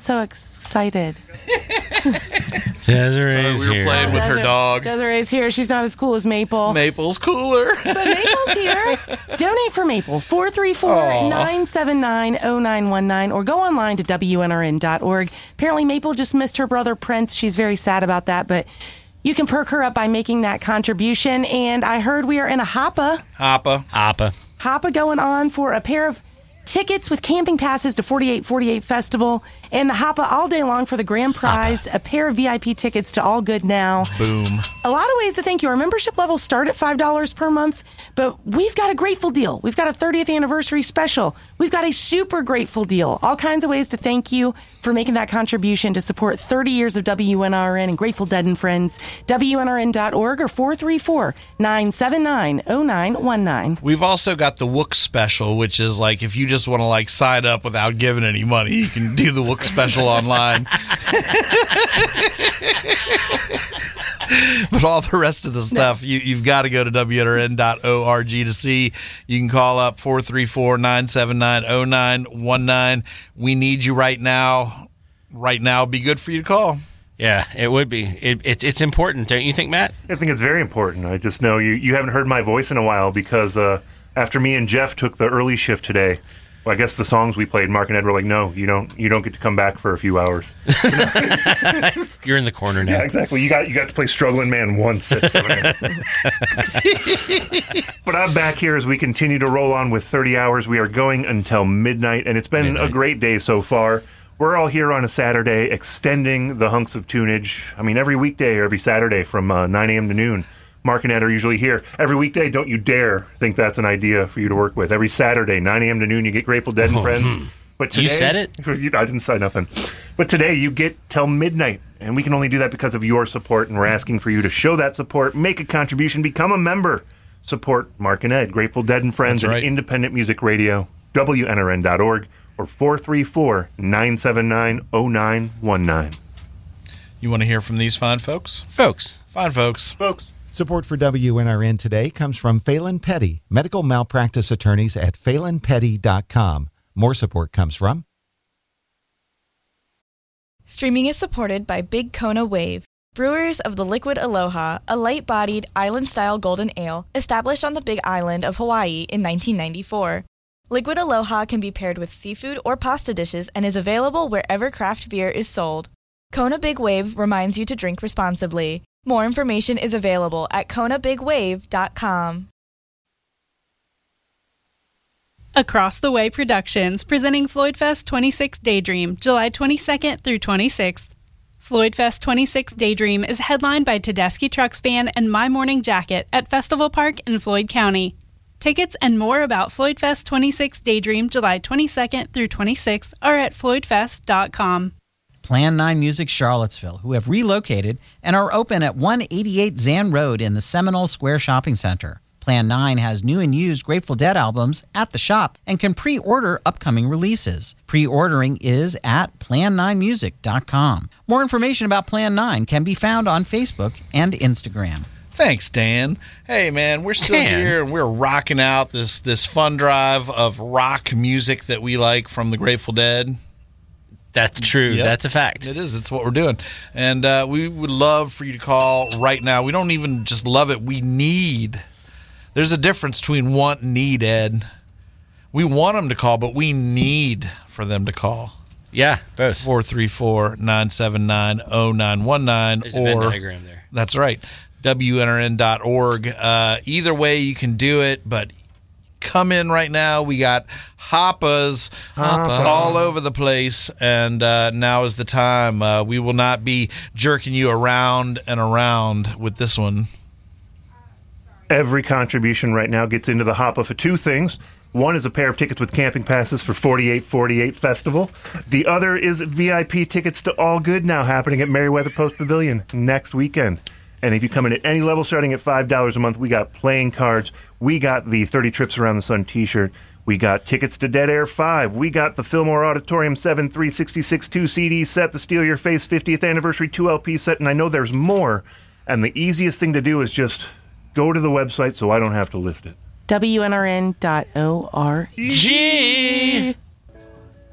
so excited. Desiree's we were playing with her dog. Desiree's here. She's not as cool as Maple. Maple's cooler. But Maple's here. Donate for Maple, 434-979-0919, or go online to WNRN.org. Apparently, Maple just missed her brother Prince. She's very sad about that, but you can perk her up by making that contribution. And I heard we are in a Hoppa going on for a pair of tickets with camping passes to 4848 Festival, and the Hoppa all day long for the grand prize, a pair of VIP tickets to All Good Now. Boom. A lot of ways to thank you. Our membership levels start at $5 per month, but we've got a grateful deal. We've got a 30th anniversary special. We've got a super grateful deal. All kinds of ways to thank you for making that contribution to support 30 years of WNRN and Grateful Dead and Friends. WNRN.org or 434-979-0919. We've also got the Wook special, which is like if you just want to like sign up without giving any money, you can do the Wook special online. But all the rest of the stuff, you've got to go to WNRN.org to see. You can call up 434-979-0919. We need you right now. Right now would be good for you to call. Yeah, it would be. It's important, don't you think, Matt? I think it's very important. I just know you haven't heard my voice in a while because after me and Jeff took the early shift today, well, I guess the songs we played, Mark and Ed were like, no, you don't get to come back for a few hours. You're in the corner now. Yeah, exactly. You got to play Struggling Man 1, 6, 7, 8. But I'm back here as we continue to roll on with 30 hours. We are going until midnight, and it's been a great day so far. We're all here on a Saturday extending the hunks of tunage. I mean, every weekday or every Saturday from 9 a.m. to noon. Mark and Ed are usually here. Every weekday, don't you dare think that's an idea for you to work with. Every Saturday, 9 a.m. to noon, you get Grateful Dead and Friends. But today, you said it? I didn't say nothing. But today, you get till midnight, and we can only do that because of your support, and we're asking for you to show that support, make a contribution, become a member. Support Mark and Ed, Grateful Dead and Friends, and Independent Music Radio, WNRN.org, or 434-979-0919. You want to hear from these fine folks? Fine folks. Support for WNRN today comes from Phelan Petty, medical malpractice attorneys at PhelanPetty.com. More support comes from... Streaming is supported by Big Kona Wave, brewers of the Liquid Aloha, a light-bodied, island-style golden ale established on the Big Island of Hawaii in 1994. Liquid Aloha can be paired with seafood or pasta dishes and is available wherever craft beer is sold. Kona Big Wave reminds you to drink responsibly. More information is available at KonaBigWave.com. Across the Way Productions, presenting Floydfest 26 Daydream, July 22nd through 26th. Floydfest 26 Daydream is headlined by Tedeschi Trucks Band and My Morning Jacket at Festival Park in Floyd County. Tickets and more about Floydfest 26 Daydream, July 22nd through 26th are at floydfest.com. Plan 9 Music Charlottesville, who have relocated and are open at 188 Zan Road in the Seminole Square Shopping Center. Plan 9 has new and used Grateful Dead albums at the shop and can pre-order upcoming releases. Pre-ordering is at plan9music.com. More information about Plan 9 can be found on Facebook and Instagram. Thanks, Dan. Hey, man, we're still here, and we're rocking out this fun drive of rock music that we like from the Grateful Dead. That's true. Yep. That's a fact. It is. It's what we're doing. And we would love for you to call right now. We don't even just love it. We need. There's a difference between want and need, Ed. We want them to call, but we need for them to call. Yeah, both. 434-979-0919. There's a Venn diagram there. That's right. WNRN.org. Either way you can do it, but come in right now. We got Hoppas all over the place, and now is the time. We will not be jerking you around and around with this one. Every contribution right now gets into the Hoppa for two things. One is a pair of tickets with camping passes for 4848 Festival. The other is VIP tickets to All Good Now happening at Merriweather Post Pavilion next weekend. And if you come in at any level starting at $5 a month, we got playing cards. We got the 30 Trips Around the Sun t-shirt. We got tickets to Dead Air 5. We got the Fillmore Auditorium 7 366 2 CD set, the Steal Your Face 50th Anniversary 2 LP set, and I know there's more. And the easiest thing to do is just go to the website so I don't have to list it. WNRN.org.